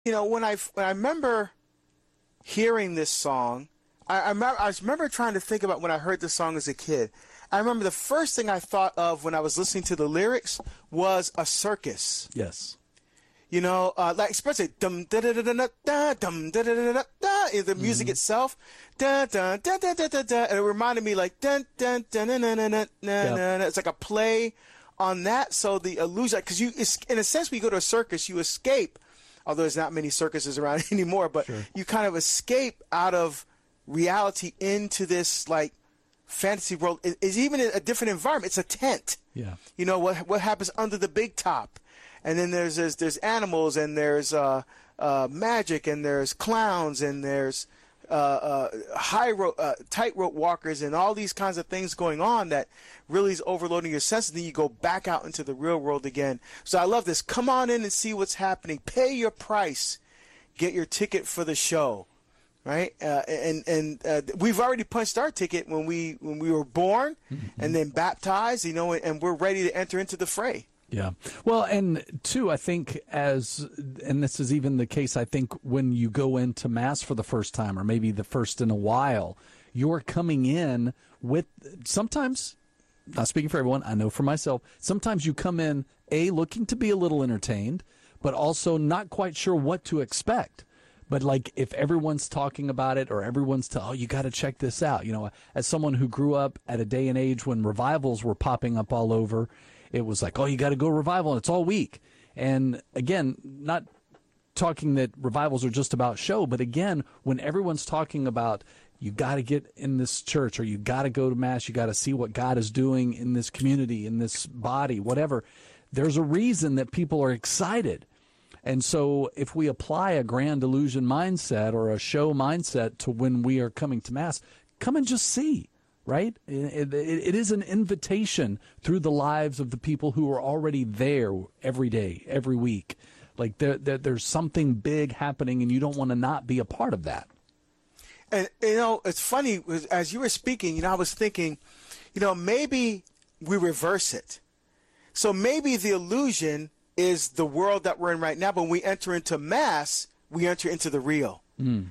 when I remember hearing this song, I remember trying to think about when I heard the song as a kid. I remember the first thing I thought of when I was listening to the lyrics was a circus. Yes. Like especially dum da da da da da dum da da da da da, the music itself, da da da da da da da, and it reminded me like dun dun dun dun dun dun dun dun. It's like a play on that. So the illusion, because in a sense, when you go to a circus, you escape. Although there's not many circuses around anymore, but you kind of escape out of reality into this like fantasy world. It's even a different environment. It's a tent. Yeah. What happens under the big top, and then there's animals, and there's magic, and there's clowns, and there's tightrope walkers, and all these kinds of things going on that really is overloading your senses. Then you go back out into the real world again. So I love this. Come on in and see what's happening. Pay your price. Get your ticket for the show. Right, and we've already punched our ticket when we were born, and then baptized, and we're ready to enter into the fray. Yeah. Well, and two, I think and this is even the case, I think when you go into Mass for the first time, or maybe the first in a while, you're coming in with sometimes, not speaking for everyone, I know for myself, sometimes you come in, looking to be a little entertained, but also not quite sure what to expect. But like if everyone's talking about it, or everyone's you got to check this out. As someone who grew up at a day and age when revivals were popping up all over, it was like, you got to go revival, and it's all week. And again, not talking that revivals are just about show, but again, when everyone's talking about you got to get in this church, or you got to go to Mass, you got to see what God is doing in this community, in this body, whatever, there's a reason that people are excited. And so if we apply a grand illusion mindset or a show mindset to when we are coming to Mass, come and just see, right? It is an invitation through the lives of the people who are already there every day, every week. Like there's something big happening, and you don't want to not be a part of that. And, it's funny, as you were speaking, I was thinking, maybe we reverse it. So maybe the illusion is the world that we're in right now, but when we enter into Mass, we enter into the real. We're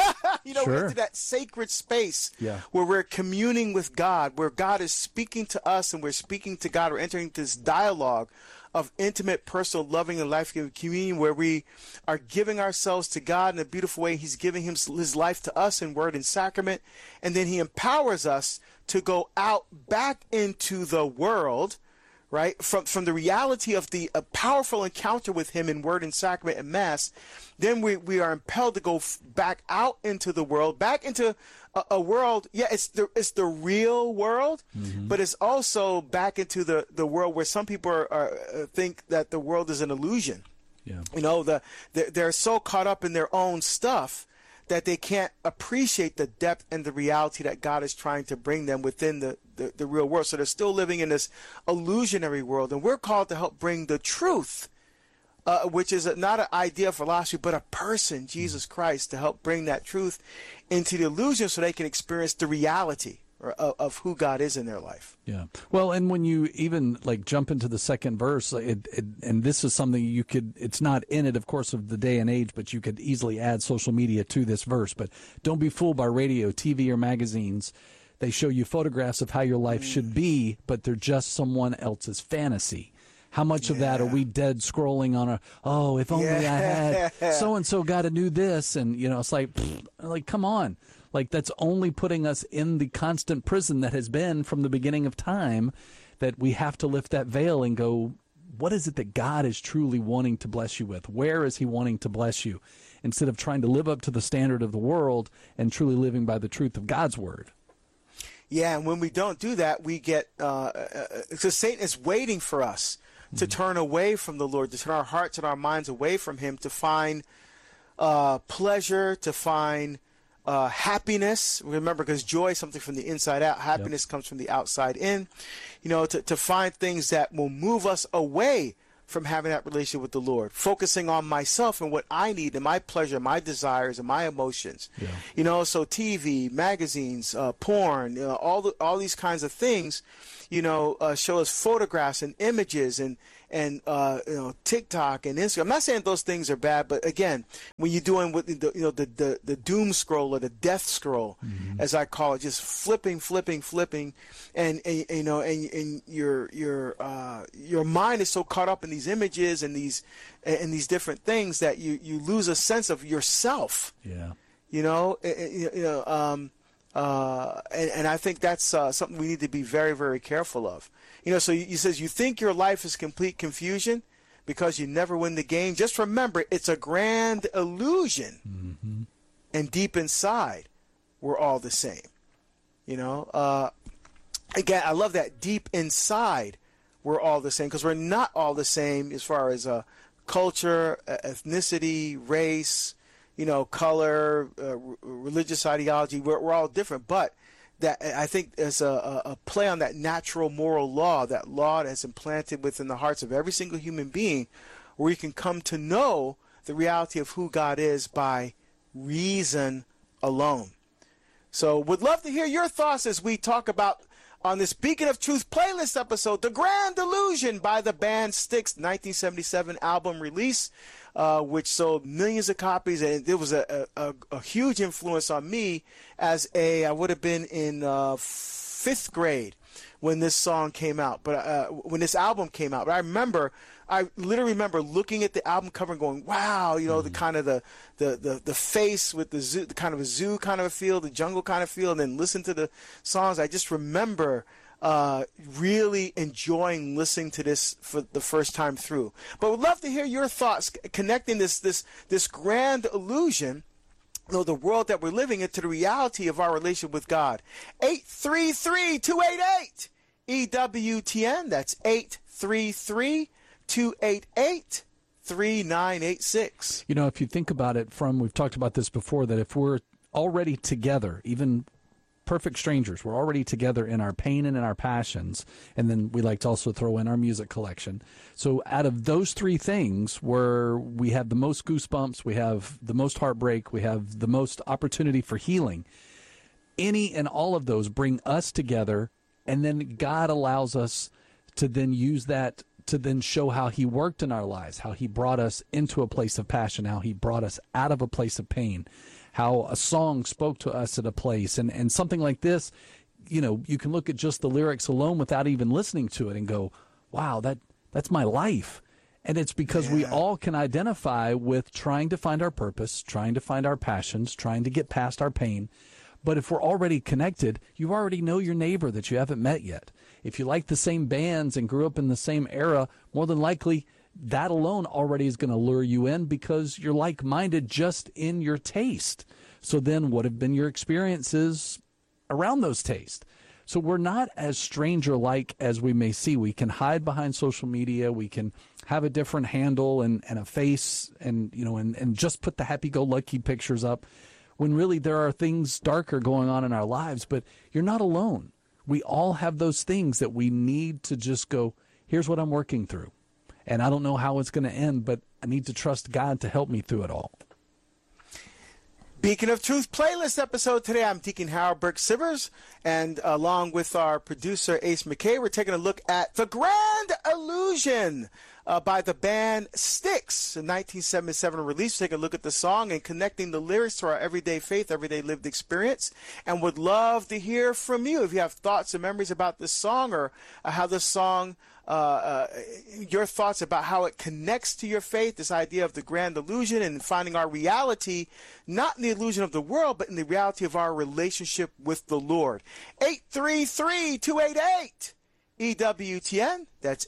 into that sacred space where we're communing with God, where God is speaking to us and we're speaking to God. We're entering this dialogue of intimate, personal, loving, and life-giving communion where we are giving ourselves to God in a beautiful way. He's giving his life to us in word and sacrament, and then he empowers us to go out back into the world, right, from the reality of a powerful encounter with him in word and sacrament and Mass. Then we are impelled to go back out into the world, back into a world. Yeah, it's the real world, but it's also back into the world where some people think that the world is an illusion. Yeah, they're so caught up in their own stuff that they can't appreciate the depth and the reality that God is trying to bring them within the real world. So they're still living in this illusionary world, and we're called to help bring the truth, which is not an idea of philosophy, but a person, Jesus Christ, to help bring that truth into the illusion so they can experience the reality of who God is in their life. Yeah. Well, and when you even jump into the second verse, and this is something it's not in it, of course, of the day and age, but you could easily add social media to this verse. But don't be fooled by radio, TV, or magazines. They show you photographs of how your life should be, but they're just someone else's fantasy. How much of that are we dead scrolling on if only I had so-and-so got to do this, and it's like come on. That's only putting us in the constant prison that has been from the beginning of time, that we have to lift that veil and go, what is it that God is truly wanting to bless you with? Where is he wanting to bless you? Instead of trying to live up to the standard of the world and truly living by the truth of God's word. Yeah, and when we don't do that, we get so Satan is waiting for us to turn away from the Lord, to turn our hearts and our minds away from him, to find pleasure, to find happiness. Remember, because joy is something from the inside out. Happiness comes from the outside in. To find things that will move us away from having that relationship with the Lord, focusing on myself and what I need and my pleasure, my desires, and my emotions. So TV, magazines, porn, all these kinds of things, show us photographs and images, and TikTok and Instagram. I'm not saying those things are bad, but again, when you're doing with the doom scroll or the death scroll, as I call it, just flipping, and your mind is so caught up in these images and these different things that you lose a sense of yourself. Yeah. And I think that's something we need to be very, very careful of. So he says, you think your life is complete confusion because you never win the game. Just remember, it's a grand illusion. Mm-hmm. And deep inside, we're all the same. Again, I love that. Deep inside, we're all the same, because we're not all the same as far as culture, ethnicity, race, color, religious ideology. We're all different, but that I think there's a play on that natural moral law, that law that's implanted within the hearts of every single human being, where you can come to know the reality of who God is by reason alone. So would love to hear your thoughts as we talk about on this Beacon of Truth playlist episode, The Grand Illusion by the band Styx, 1977 album release, which sold millions of copies, and it was a huge influence on me as I would have been in 5th grade when this song came out, when this album came out. But I literally remember looking at the album cover and going, wow, the kind of the face with the zoo, the kind of a zoo kind of a feel, the jungle kind of feel, and then listen to the songs. I just remember really enjoying listening to this for the first time through. But would love to hear your thoughts connecting this grand illusion, the world that we're living in, to the reality of our relationship with God. 833-288 EWTN. That's 833-288-3986. If you think about it we've talked about this before, that if we're already together, even perfect strangers, we're already together in our pain and in our passions, and then we like to also throw in our music collection. So out of those three things, where we have the most goosebumps, we have the most heartbreak, we have the most opportunity for healing, any and all of those bring us together, and then God allows us to then use that to then show how he worked in our lives, how he brought us into a place of passion, how he brought us out of a place of pain, how a song spoke to us at a place. And something like this, you can look at just the lyrics alone without even listening to it and go, wow, that's my life. And it's because we all can identify with trying to find our purpose, trying to find our passions, trying to get past our pain. But if we're already connected, you already know your neighbor that you haven't met yet. If you like the same bands and grew up in the same era, more than likely that alone already is going to lure you in, because you're like-minded just in your taste. So then what have been your experiences around those tastes? So we're not as stranger-like as we may see. We can hide behind social media. We can have a different handle and a face and just put the happy-go-lucky pictures up, when really there are things darker going on in our lives. But you're not alone. We all have those things that we need to just go, here's what I'm working through. And I don't know how it's going to end, but I need to trust God to help me through it all. Beacon of Truth playlist episode today. I'm Deacon Howard Burke-Sivers, and along with our producer Ace McKay, we're taking a look at The Grand Illusion by the band Styx, a 1977 release. Take a look at the song and connecting the lyrics to our everyday faith, everyday lived experience, and would love to hear from you if you have thoughts and memories about this song, or how this song, your thoughts about how it connects to your faith, this idea of the grand illusion and finding our reality, not in the illusion of the world, but in the reality of our relationship with the Lord. 833-288 EWTN. That's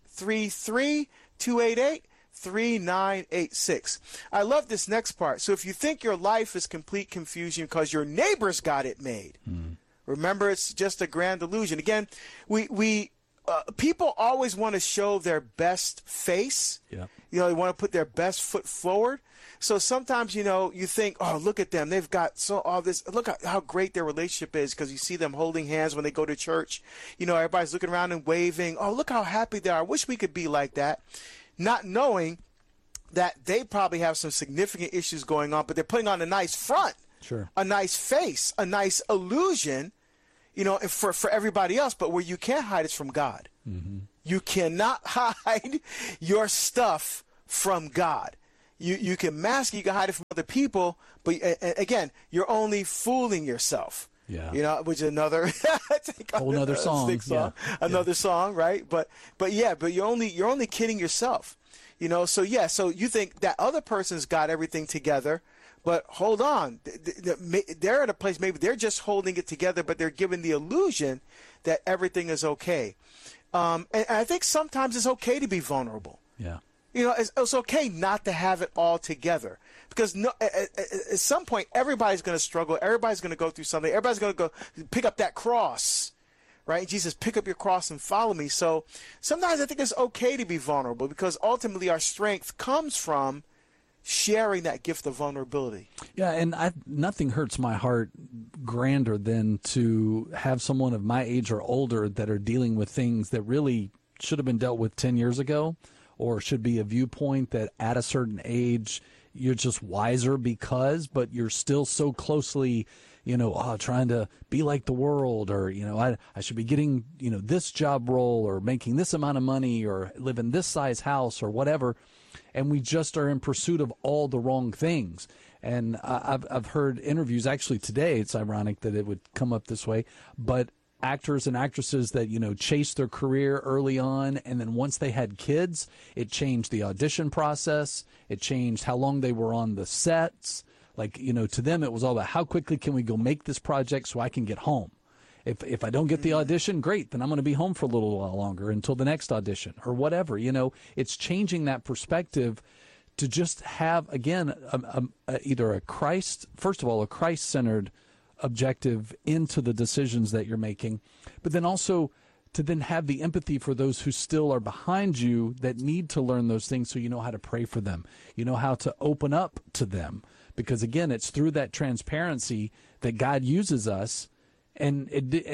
833-288-3986. I love this next part. So if you think your life is complete confusion because your neighbors got it made, remember, it's just a grand illusion. Again, people always want to show their best face. Yeah. They want to put their best foot forward. So sometimes, you think, oh, look at them. They've got all this. Look at how great their relationship is, because you see them holding hands when they go to church. Everybody's looking around and waving. Oh, look how happy they are. I wish we could be like that. Not knowing that they probably have some significant issues going on, but they're putting on a nice front, a nice face, a nice illusion, for everybody else. But where you can't hide is from God. Mm-hmm. You cannot hide your stuff from God. You can mask it, you can hide it from other people, but again, you're only fooling yourself. Yeah. You know, which is another whole other song. Yeah. Another song, right? But you're only kidding yourself. You know, so you think that other person's got everything together, but hold on. They're at a place, maybe they're just holding it together, but they're given the illusion that everything is okay. And I think sometimes it's okay to be vulnerable. Yeah. You know, it's okay not to have it all together, because at some point everybody's going to struggle. Everybody's going to go through something. Everybody's going to go pick up that cross, right? Jesus, pick up your cross and follow me. So sometimes I think it's okay to be vulnerable, because ultimately our strength comes from sharing that gift of vulnerability. Yeah, and nothing hurts my heart grander than to have someone of my age or older that are dealing with things that really should have been dealt with 10 years ago, or should be a viewpoint that at a certain age you're just wiser but you're still so closely, trying to be like the world, or, I should be getting, this job role, or making this amount of money, or live in this size house, or whatever. And we just are in pursuit of all the wrong things. And I've heard interviews, actually today, it's ironic that it would come up this way, but actors and actresses that, chased their career early on, and then once they had kids, it changed the audition process. It changed how long they were on the sets. Like, to them, it was all about how quickly can we go make this project so I can get home. If I don't get the audition, great, then I'm going to be home for a little while longer until the next audition or whatever. It's changing that perspective to just have, again, either a Christ-centered objective into the decisions that you're making, but then also to then have the empathy for those who still are behind you that need to learn those things, so you know how to pray for them, you know how to open up to them, because again, it's through that transparency that God uses us. And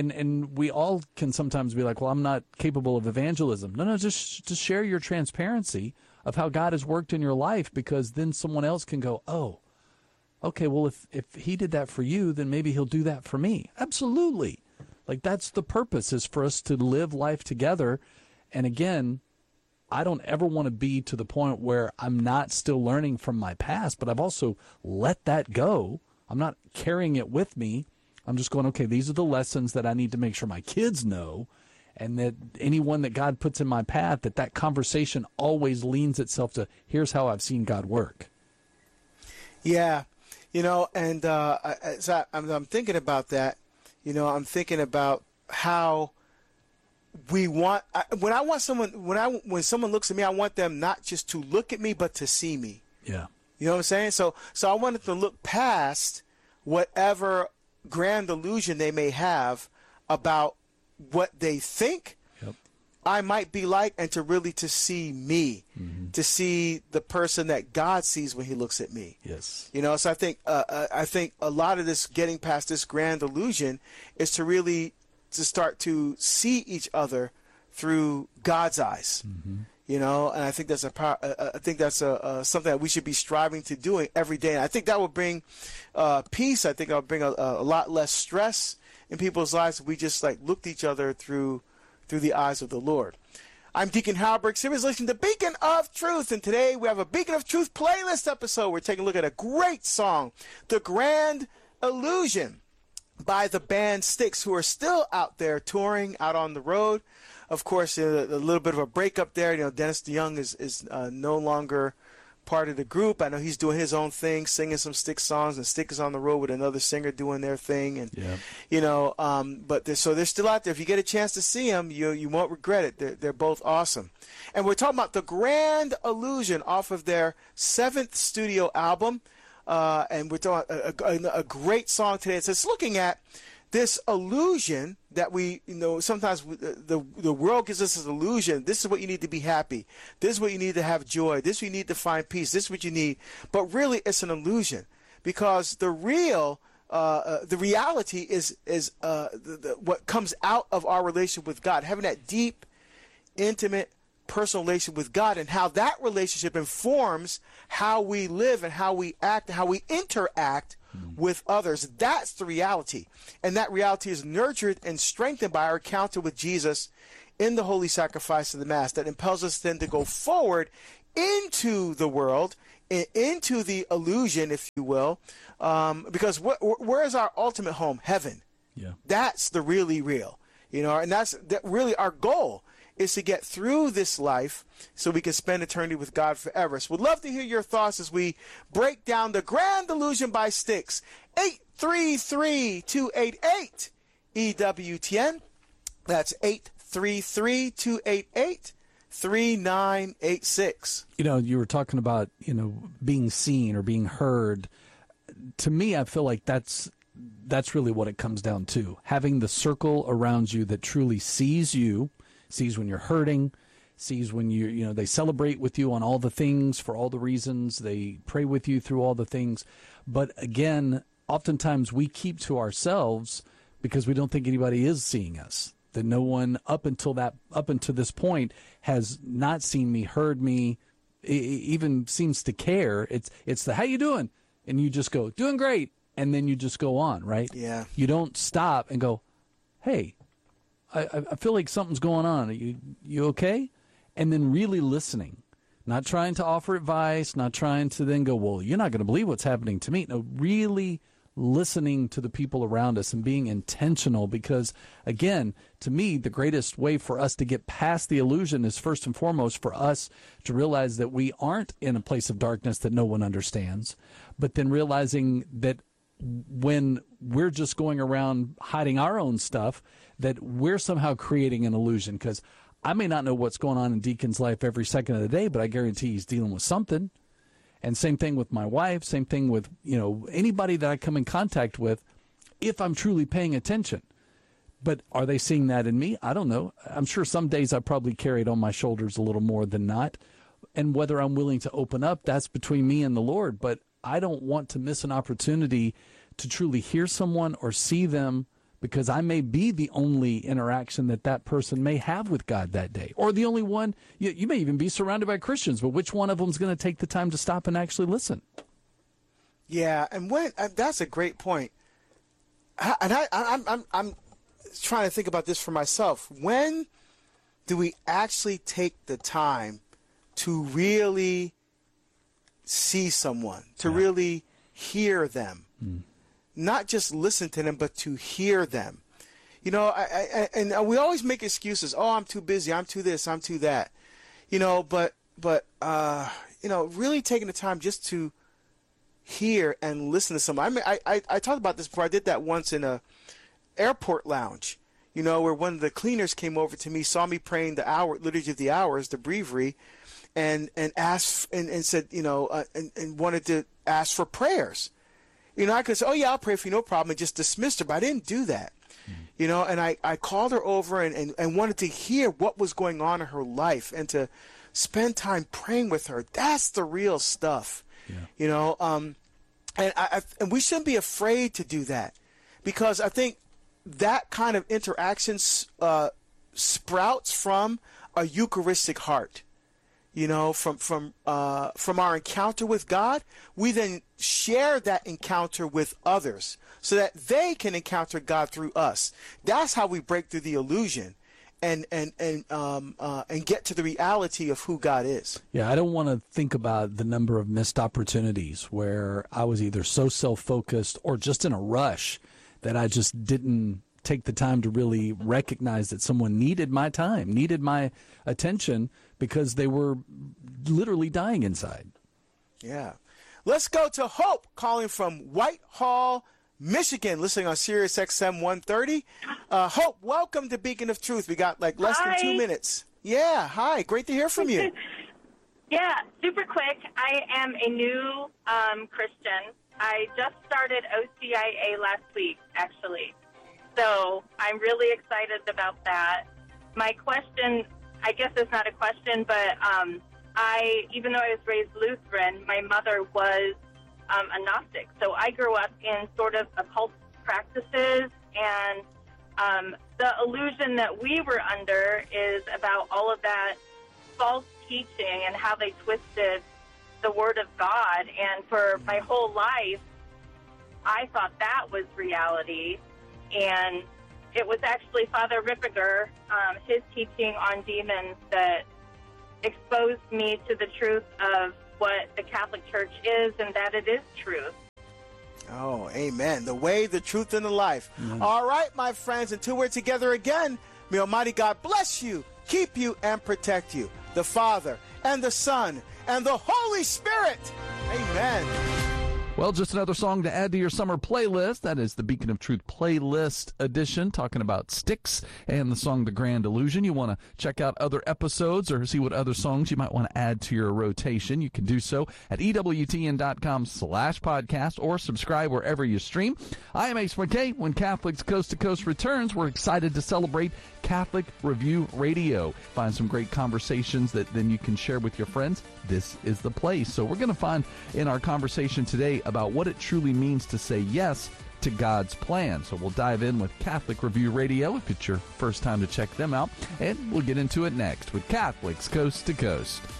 we all can sometimes be like, well, I'm not capable of evangelism. No, just share your transparency of how God has worked in your life, because then someone else can go, oh, okay, well, if he did that for you, then maybe he'll do that for me. Absolutely. Like, that's the purpose, is for us to live life together. And again, I don't ever want to be to the point where I'm not still learning from my past, but I've also let that go. I'm not carrying it with me. I'm just going, okay, these are the lessons that I need to make sure my kids know, and that anyone that God puts in my path, that conversation always leans itself to, here's how I've seen God work. Yeah. And so I'm thinking about that. I'm thinking about how we want, when someone looks at me, I want them not just to look at me, but to see me. Yeah. You know what I'm saying? So I wanted to look past whatever grand illusion they may have about what they think I might be like, and to see me, to see the person that God sees when he looks at me. Yes. So I think a lot of this, getting past this grand illusion, is to start to see each other through God's eyes. And I think that's something that we should be striving to doing every day. And I think that will bring peace. I think it'll bring a lot less stress in people's lives if we just looked each other through the eyes of the Lord. I'm Deacon Hal Briggs. Here is listening to Beacon of Truth, and today we have a Beacon of Truth playlist episode. We're taking a look at a great song, "The Grand Illusion," by the band Styx, who are still out there touring out on the road. Of course, a little bit of a breakup there. Dennis DeYoung is no longer part of the group. I know he's doing his own thing, singing some Styx songs, and Styx is on the road with another singer doing their thing. And but they're still out there. If you get a chance to see them, you won't regret it. They're both awesome. And we're talking about "The Grand Illusion" off of their 7th studio album, and we're talking a great song today. It's looking at this illusion that we, sometimes the world gives us this illusion. This is what you need to be happy. This is what you need to have joy. This is what you need to find peace. This is what you need. But really, it's an illusion, because the reality is what comes out of our relationship with God, having that deep, intimate, personal relationship with God, and how that relationship informs how we live and how we act and how we interact with others. That's the reality. And that reality is nurtured and strengthened by our encounter with Jesus in the holy sacrifice of the Mass that impels us then to go forward into the world, into the illusion, if you will, because where is our ultimate home? Heaven. Yeah. That's the really real, and that's really our goal, is to get through this life so we can spend eternity with God forever. So we'd love to hear your thoughts as we break down the Grand Illusion by Styx. 833-288 EWTN. That's 833-288-3986. You were talking about, being seen or being heard. To me, I feel like that's really what it comes down to. Having the circle around you that truly sees you, sees when you're hurting, sees when they celebrate with you on all the things for all the reasons, they pray with you through all the things. But again, oftentimes we keep to ourselves because we don't think anybody is seeing us. That no one up until this point has not seen me, heard me, even seems to care. It's the, how you doing? And you just go, doing great. And then you just go on, right? Yeah. You don't stop and go, hey, I feel like something's going on. Are you okay? And then really listening, not trying to offer advice, not trying to then go, well, you're not going to believe what's happening to me. No, really listening to the people around us and being intentional, because, again, to me, the greatest way for us to get past the illusion is first and foremost for us to realize that we aren't in a place of darkness that no one understands, but then realizing that when we're just going around hiding our own stuff, that we're somehow creating an illusion. Because I may not know what's going on in Deacon's life every second of the day, but I guarantee he's dealing with something. And same thing with my wife, same thing with, anybody that I come in contact with, if I'm truly paying attention. But are they seeing that in me? I don't know. I'm sure some days I probably carry it on my shoulders a little more than not. And whether I'm willing to open up, that's between me and the Lord. But I don't want to miss an opportunity to truly hear someone or see them, because I may be the only interaction that person may have with God that day, or the only one. You may even be surrounded by Christians, but which one of them is going to take the time to stop and actually listen? Yeah, and that's a great point. And I'm trying to think about this for myself. When do we actually take the time to really see someone, to really hear them? Not just listen to them, but to hear them. And we always make excuses. Oh, I'm too busy. I'm too this. I'm too that. But really taking the time just to hear and listen to someone. I talked about this before. I did that once in a airport lounge, where one of the cleaners came over to me, saw me praying the Liturgy of the Hours, the breviary, and asked and said, and wanted to ask for prayers. I could say, oh, yeah, I'll pray for you, no problem, and just dismissed her, but I didn't do that. And I called her over and wanted to hear what was going on in her life and to spend time praying with her. That's the real stuff, and we shouldn't be afraid to do that, because I think that kind of interaction sprouts from a Eucharistic heart. From our encounter with God, we then share that encounter with others so that they can encounter God through us. That's how we break through the illusion and get to the reality of who God is. Yeah, I don't want to think about the number of missed opportunities where I was either so self-focused or just in a rush that I just didn't take the time to really recognize that someone needed my time, needed my attention, because they were literally dying inside. Yeah. Let's go to Hope, calling from Whitehall, Michigan, listening on Sirius XM 130. Hope, welcome to Beacon of Truth. We got less than 2 minutes. Yeah, hi. Great to hear from you. Yeah, super quick. I am a new Christian. I just started OCIA last week, actually. So I'm really excited about that. My question, I guess it's not a question, but even though I was raised Lutheran, my mother was a Gnostic. So I grew up in sort of occult practices, and the illusion that we were under is about all of that false teaching and how they twisted the Word of God. And for my whole life, I thought that was reality. And it was actually Father Ripperger, his teaching on demons, that exposed me to the truth of what the Catholic Church is, and that it is truth. Oh, amen. The way, the truth, and the life. All right, my friends, until we're together again, may Almighty God bless you, keep you, and protect you. The Father, and the Son, and the Holy Spirit. Amen. Well, just another song to add to your summer playlist. That is the Beacon of Truth playlist edition, talking about Styx and the song The Grand Illusion. You want to check out other episodes or see what other songs you might want to add to your rotation. You can do so at EWTN.com/podcast or subscribe wherever you stream. I am Ace McKay. When Catholics Coast to Coast returns, we're excited to celebrate Catholic Review Radio. Find some great conversations that then you can share with your friends. This is the place. So we're going to find in our conversation today about what it truly means to say yes to God's plan. So we'll dive in with Catholic Review Radio if it's your first time to check them out, and we'll get into it next with Catholics Coast to Coast.